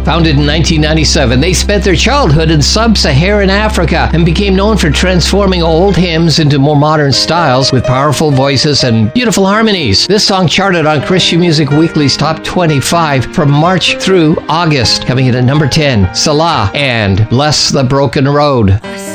Founded in 1997, they spent their childhood in sub-Saharan Africa and became known for transforming old hymns into more modern styles with powerful voices and beautiful harmonies. This song charted on Christian Music Weekly's Top 25 from March through August, coming in at number 10, Salah and Bless the Broken Road.